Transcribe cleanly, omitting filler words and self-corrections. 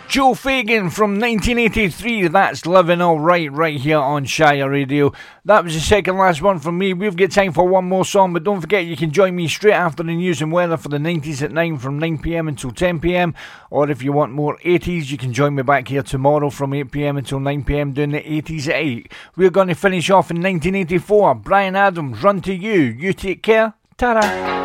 Joe Fagan from 1983, that's Living Alright right here on Shire Radio. That was the second last one from me. We've got time for one more song, but don't forget you can join me straight after the news and weather for the 90s at 9 from 9pm until 10pm. Or if you want more 80s, you can join me back here tomorrow from 8pm until 9pm doing the 80s at 8. We're going to finish off in 1984. Bryan Adams, Run to You. You take care. Ta-da.